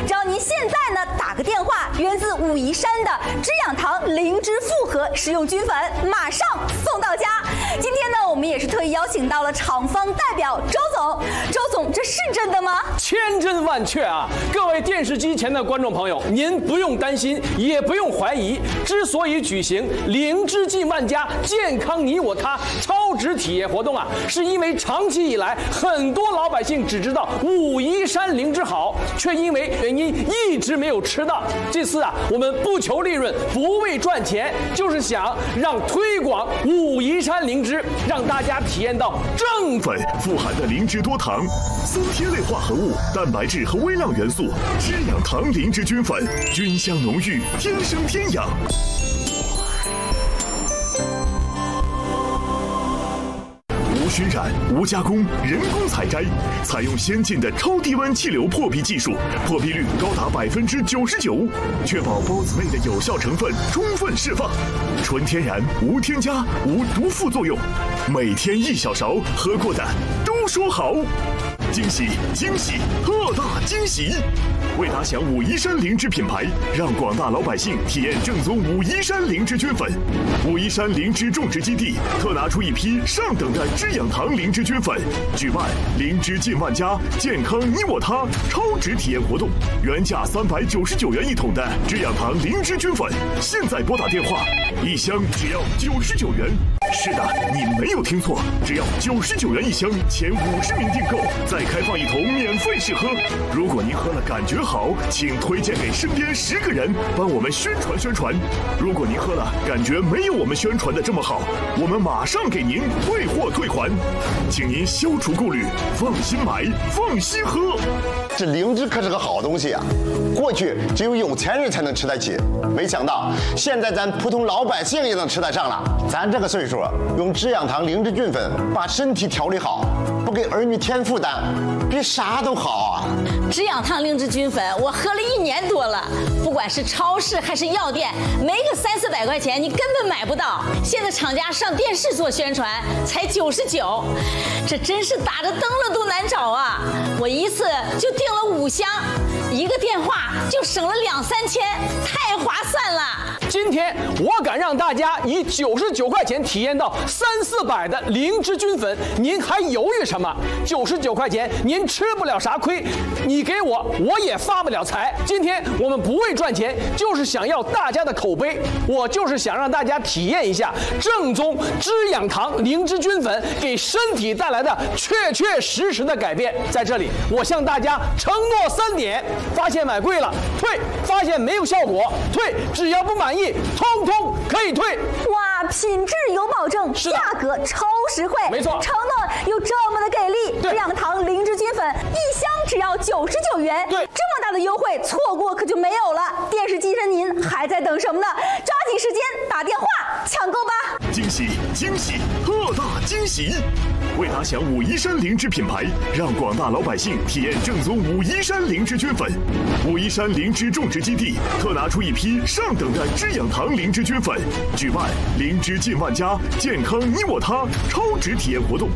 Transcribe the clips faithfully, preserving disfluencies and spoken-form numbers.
只要您现在呢打个电话，源自武夷山的知养堂灵芝复合食用菌粉，马上送到家。今天呢，我们也是特意邀请到了厂方代表周总。周总，这是真的吗？ 千真万确啊！各位电视机前的观众朋友，您不用担心，也不用怀疑。之所以举行灵芝进万家，健康你我他超值体验活动啊，是因为长期以来，很多老百姓只知道武夷山灵芝好，却因为原因一直没有吃到。这次啊，我们不求利润，不为赚钱，就是想让推广武夷山灵芝，让大家体验到正粉富含的灵芝多糖、三萜类化合物、蛋白质和微量元素，知养堂灵芝菌粉，菌香浓郁，天生天养。无熏染、无加工、人工采摘，采用先进的超低温气流破壁技术，破壁率高达百分之九十九，确保孢子类的有效成分充分释放，纯天然，无添加，无毒副作用。每天一小勺，喝过的都说好。惊喜惊喜特大惊喜！为打响武夷山灵芝品牌，让广大老百姓体验正宗武夷山灵芝菌粉。武夷山灵芝种植基地特拿出一批上等的知养堂灵芝菌粉，举办灵芝进万家，健康你我他超值体验活动。原价三百九十九元一桶的知养堂灵芝菌粉，现在拨打电话，一箱只要九十九元。是的，你没有听错，只要九十九元一箱，前五十名订购再开放一桶免费试喝。如果您喝了感觉好，请推荐给身边十个人，帮我们宣传宣传。如果您喝了感觉没有我们宣传的这么好，我们马上给您退货退款，请您消除顾虑，放心买，放心喝。 这灵芝可是个好东西啊，过去只有有钱人才能吃得起，没想到现在咱普通老百姓也能吃得上了。咱这个岁数，用知养堂灵芝菌粉把身体调理好，不给儿女添负担，比啥都好啊！ 知养堂灵芝菌粉我喝了一年多了，不管是超市还是药店，没个三四百块钱你根本买不到。现在厂家上电视做宣传才九十九，这真是打着灯笼都难找啊！我一次就订了五箱，一个电话就省了两三千，太划算了。 今天我敢让大家以九十九块钱体验到三四百的灵芝菌粉，您还犹豫什么？九十九块钱您吃不了啥亏，你给我我也发不了财。今天我们不为赚钱，就是想要大家的口碑，我就是想让大家体验一下正宗知养堂灵芝菌粉给身体带来的确确实实的改变。在这里我向大家承诺三点：发现买贵了退，发现没有效果退，只要不满意通通可以退。 哇，品质有保证，价格超实惠， 没错， 承诺又这么的给力。知养堂灵芝菌粉一箱只要九十九元， 对， 这么大的优惠，错过可就没有了。电视机前您还在等什么呢？抓紧时间打电话抢购吧！ 惊喜惊喜特大惊喜！为打响武夷山灵芝品牌，让广大老百姓体验正宗武夷山灵芝菌粉。武夷山灵芝种植基地特拿出一批上等的知养堂灵芝菌粉，举办灵芝进万家，健康你我他超值体验活动。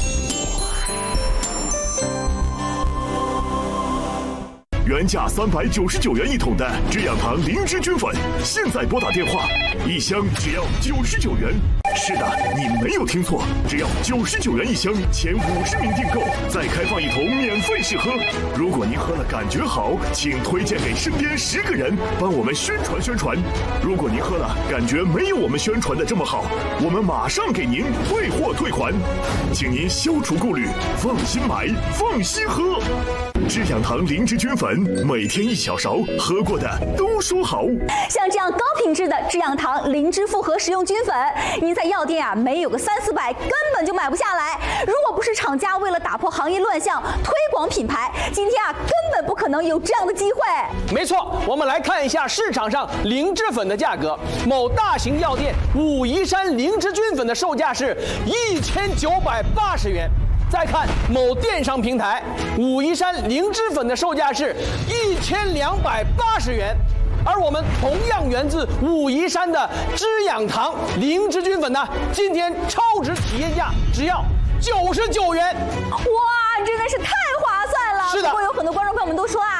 原价三百九十九元一桶的知养堂灵芝菌粉，现在拨打电话，一箱只要九十九元。是的，你没有听错，只要九十九元一箱，前五十名订购再开放一桶免费试喝。如果您喝了感觉好，请推荐给身边十个人，帮我们宣传宣传。如果您喝了感觉没有我们宣传的这么好，我们马上给您退货退款，请您消除顾虑，放心买，放心喝。知养堂灵芝菌粉，每天一小勺，喝过的都说好。 像这样高品质的知养堂灵芝复合食用菌粉，您在药店啊没有个三四百根本就买不下来。如果不是厂家为了打破行业乱象，推广品牌，今天啊根本不可能有这样的机会。 没错，我们来看一下市场上灵芝粉的价格。某大型药店武夷山灵芝菌粉的售价是一千九百八十元。再看某电商平台，武夷山灵芝粉的售价是一千两百八十元，而我们同样源自武夷山的知养堂灵芝菌粉呢，今天超值体验价只要九十九元。 哇，真的是太划算了！ 是的， 不过有很多观众朋友们都说啊。